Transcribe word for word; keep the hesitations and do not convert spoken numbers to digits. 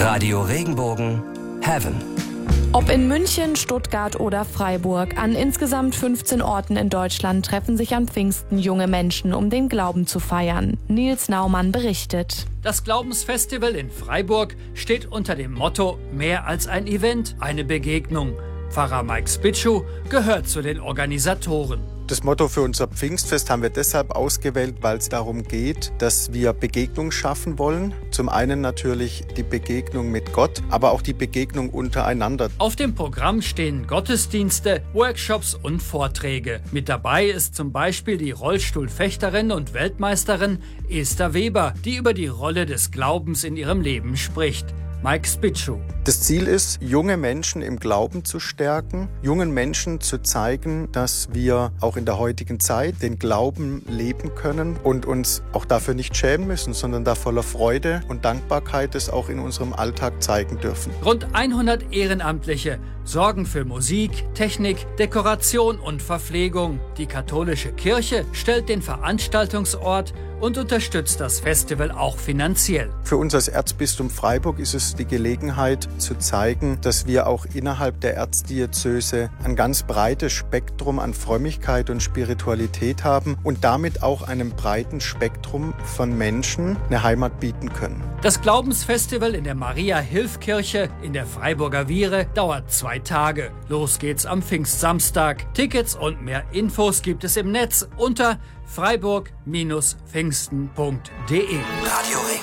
Radio Regenbogen Heaven. Ob in München, Stuttgart oder Freiburg, an insgesamt fünfzehn Orten in Deutschland treffen sich an Pfingsten junge Menschen, um den Glauben zu feiern. Nils Naumann berichtet. Das Glaubensfestival in Freiburg steht unter dem Motto mehr als ein Event, eine Begegnung. Pfarrer Mike Spitschu gehört zu den Organisatoren. Das Motto für unser Pfingstfest haben wir deshalb ausgewählt, weil es darum geht, dass wir Begegnung schaffen wollen. Zum einen natürlich die Begegnung mit Gott, aber auch die Begegnung untereinander. Auf dem Programm stehen Gottesdienste, Workshops und Vorträge. Mit dabei ist zum Beispiel die Rollstuhlfechterin und Weltmeisterin Esther Weber, die über die Rolle des Glaubens in ihrem Leben spricht. Mike Spitschu. Das Ziel ist, junge Menschen im Glauben zu stärken, jungen Menschen zu zeigen, dass wir auch in der heutigen Zeit den Glauben leben können und uns auch dafür nicht schämen müssen, sondern da voller Freude und Dankbarkeit es auch in unserem Alltag zeigen dürfen. Rund hundert Ehrenamtliche sorgen für Musik, Technik, Dekoration und Verpflegung. Die katholische Kirche stellt den Veranstaltungsort und unterstützt das Festival auch finanziell. Für uns als Erzbistum Freiburg ist es die Gelegenheit zu zeigen, dass wir auch innerhalb der Erzdiözese ein ganz breites Spektrum an Frömmigkeit und Spiritualität haben und damit auch einem breiten Spektrum von Menschen eine Heimat bieten können. Das Glaubensfestival in der Maria-Hilf-Kirche in der Freiburger Viere dauert zwei Tage. Los geht's am Pfingstsamstag. Tickets und mehr Infos gibt es im Netz unter freiburg Bindestrich pfingsten punkt de.